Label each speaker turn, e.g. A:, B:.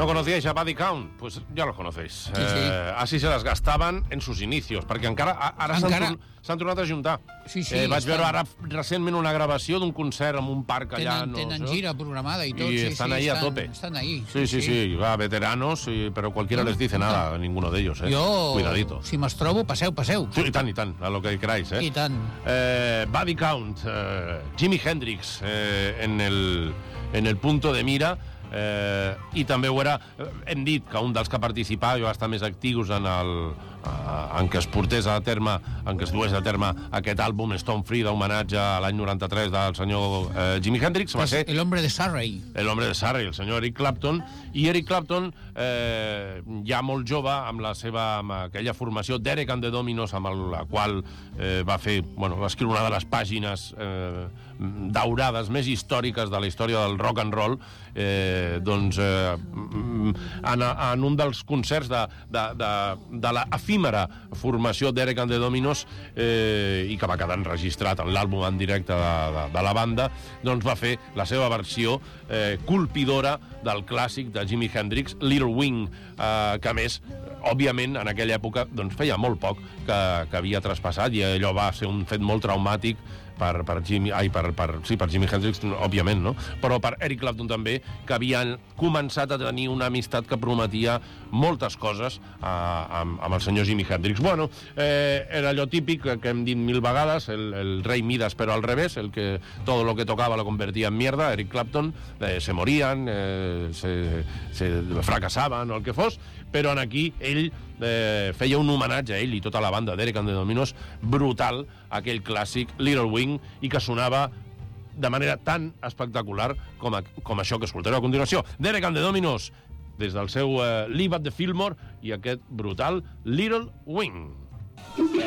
A: ¿No conocíais a Buddy Count? Pues ya los conocéis. Así se las gastaven en sus inicios, perquè ara s'han tornat a juntar. Vaig veure ara recentment una gravació d'un concert en un parc allà.
B: Tenen gira programada i tot.
A: Y están ahí a tope.
B: Están ahí.
A: Sí, va, veteranos, pero cualquiera les dice nada, ninguno de ellos. Cuidadito.
B: Si me'ls trobo, passeu.
A: Sí, i tant, a lo que queráis.
B: I tant.
A: Buddy Count, Jimi Hendrix en el punto de mira, i també ho era, hem dit que un dels que participava va estar més actius en què es portés a terme, en què es dués a terme aquest àlbum Stone Free d'homenatge a l'any 93 del senyor Jimi Hendrix, va ser
B: El hombre de Surrey.
A: El hombre de Surrey, el senyor Eric Clapton. I Eric Clapton, ja molt jove, amb aquella formació d'Eric and the Dominos, amb la qual va escriure una de les pàgines daurades més històriques de la història del rock and roll, en un dels concerts de l'efímera formació d'Eric and the Dominos, i que va quedar enregistrat en l'àlbum en directe de la banda, doncs va fer la seva versió colpidora del clàssic de Jimi Hendrix, Little Wing, que a més, òbviament, en aquella època feia molt poc que havia traspassat, i allò va ser un fet molt traumàtic per Jimi Hendrix, òbviament, no? Però per Eric Clapton també, que havien començat a tenir una amistat que prometia moltes coses amb el senyor Jimi Hendrix. Bueno, era allò típic que hem dit 1000 vegades, el rei Midas però al revés, el que todo lo que tocaba lo convertía en mierda. Eric Clapton, se morían, se fracassaven o el que fos, però aquí ell feia un homenatge a ell i tota la banda d'Eric and the Dominos brutal, aquell clàssic Little Wing, i que sonava de manera tan espectacular com això que escoltareu a continuació. d'Eric and the Dominos, des del seu Live at the Fillmore, i aquest brutal Little Wing.